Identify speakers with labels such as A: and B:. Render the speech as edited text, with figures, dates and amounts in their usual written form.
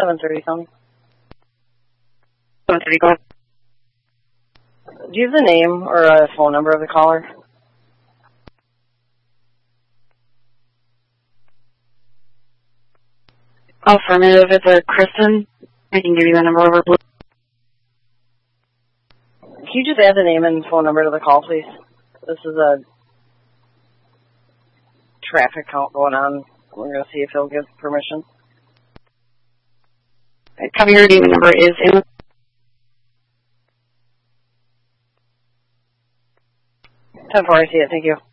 A: 730, Tony.
B: 730, go ahead.
A: Do you have the name or a phone number of the caller?
B: Affirmative, it's a Kristen. I can give you the number over blue.
A: Can you just add the name and phone number to the call, please? This is a traffic count going on. We're going to see if he'll give permission.
B: Copy, your name and number is in.
A: 10-4, I see it. Thank you.